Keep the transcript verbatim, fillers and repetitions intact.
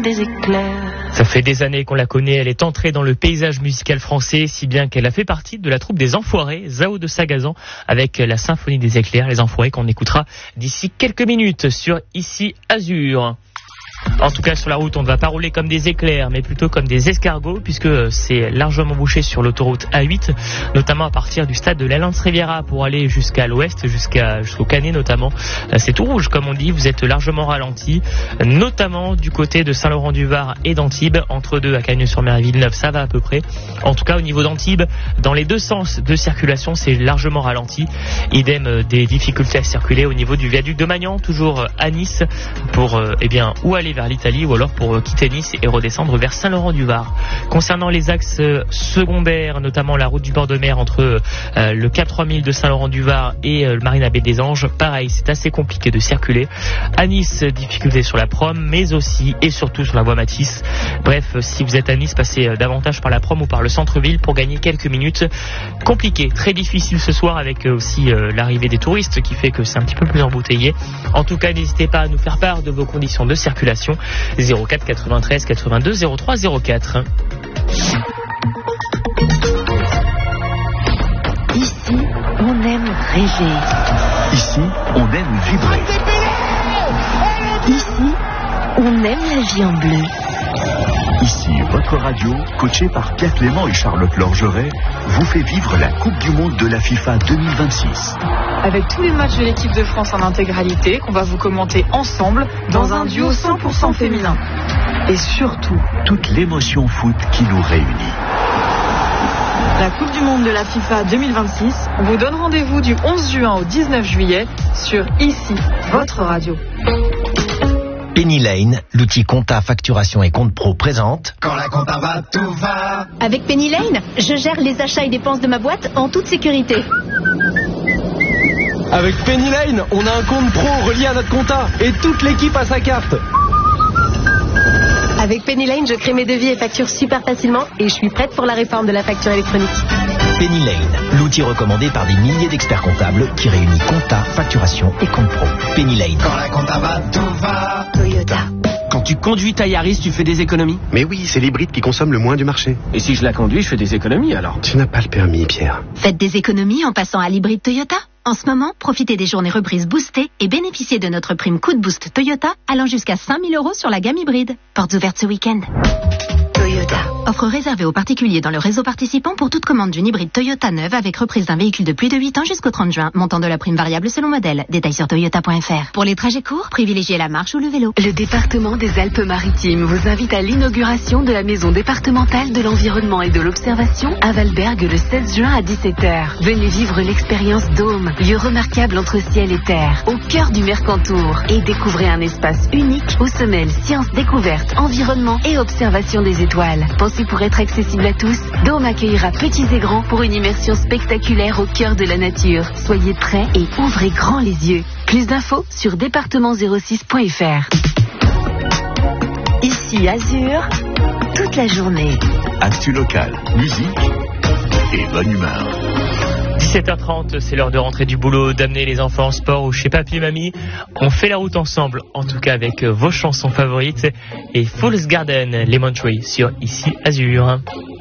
des éclairs. Ça fait des années qu'on la connaît, elle est entrée dans le paysage musical français, si bien qu'elle a fait partie de la troupe des Enfoirés, Zao de Sagazan, avec la symphonie des éclairs, les Enfoirés qu'on écoutera d'ici quelques minutes sur Ici Azur. En tout cas, sur la route, on ne va pas rouler comme des éclairs, mais plutôt comme des escargots, puisque c'est largement bouché sur l'autoroute A huit, notamment à partir du stade de l'Alliance Riviera pour aller jusqu'à l'ouest, jusqu'à, jusqu'au Canet notamment. C'est tout rouge, comme on dit, vous êtes largement ralenti, notamment du côté de Saint-Laurent-du-Var et d'Antibes, entre deux à Cagnes-sur-Mer et Villeneuve, ça va à peu près. En tout cas, au niveau d'Antibes, dans les deux sens de circulation, c'est largement ralenti. Idem des difficultés à circuler au niveau du viaduc de Magnan, toujours à Nice, pour, eh bien, où aller vers l'Italie ou alors pour quitter Nice et redescendre vers Saint-Laurent-du-Var. Concernant les axes secondaires, notamment la route du bord de mer entre euh, le Cap trois mille de Saint-Laurent-du-Var et euh, le Marina Baie des Anges, pareil, c'est assez compliqué de circuler. À Nice, difficulté sur la Prom, mais aussi et surtout sur la voie Matisse. Bref, si vous êtes à Nice, passez davantage par la Prom ou par le centre-ville pour gagner quelques minutes. Compliqué, très difficile ce soir avec aussi euh, l'arrivée des touristes qui fait que c'est un petit peu plus embouteillé. En tout cas, n'hésitez pas à nous faire part de vos conditions de circulation. zéro quatre quatre-vingt-treize quatre-vingt-deux zéro trois zéro quatre. Ici, on aime rêver. Ici, on aime vibrer. Ici, on aime la vie en bleu. Ici, votre radio, coachée par Pierre Clément et Charlotte Lorgeret, vous fait vivre la Coupe du Monde de la FIFA deux mille vingt-six. Avec tous les matchs de l'équipe de France en intégralité, qu'on va vous commenter ensemble dans un duo cent pour cent féminin. Et surtout, toute l'émotion foot qui nous réunit. La Coupe du Monde de la FIFA deux mille vingt-six vous donne rendez-vous du onze juin au dix-neuf juillet sur Ici, votre radio. Penny Lane, l'outil compta, facturation et compte pro présente. Quand la compta va, tout va. Avec Penny Lane, je gère les achats et dépenses de ma boîte en toute sécurité. Avec Penny Lane, on a un compte pro relié à notre compta et toute l'équipe a sa carte. Avec Penny Lane, je crée mes devis et factures super facilement et je suis prête pour la réforme de la facture électronique. Penny Lane, l'outil recommandé par des milliers d'experts comptables qui réunit compta, facturation et compte pro. Penny Lane. Quand la compta va, tout va. Toyota. Quand tu conduis ta Yaris, tu fais des économies? Mais oui, c'est l'hybride qui consomme le moins du marché. Et si je la conduis, je fais des économies alors? Tu n'as pas le permis, Pierre. Faites des économies en passant à l'hybride Toyota. En ce moment, profitez des journées reprises boostées et bénéficiez de notre prime coup de boost Toyota allant jusqu'à cinq mille euros sur la gamme hybride. Portes ouvertes ce week-end. Toyota. Offre réservée aux particuliers dans le réseau participant pour toute commande d'une hybride Toyota neuve avec reprise d'un véhicule de plus de huit ans jusqu'au trente juin. Montant de la prime variable selon modèle. Détails sur toyota point f r. Pour les trajets courts, privilégiez la marche ou le vélo. Le département des Alpes-Maritimes vous invite à l'inauguration de la maison départementale de l'environnement et de l'observation à Valberg le seize juin à dix-sept heures. Venez vivre l'expérience Dôme, lieu remarquable entre ciel et terre, au cœur du Mercantour, et découvrez un espace unique où se mêlent sciences découvertes, environnement et observation des étoiles. Pensez pour être accessible à tous, Dôme accueillera petits et grands pour une immersion spectaculaire au cœur de la nature. Soyez prêts et ouvrez grand les yeux. Plus d'infos sur département zéro six point f r. Ici Azur, toute la journée. Actu local, musique et bonne humeur. dix-sept heures trente, c'est l'heure de rentrer du boulot, d'amener les enfants en sport ou chez papy et mamie. On fait la route ensemble, en tout cas avec vos chansons favorites. Et Fool's Garden, Lemon Tree sur Ici Azur.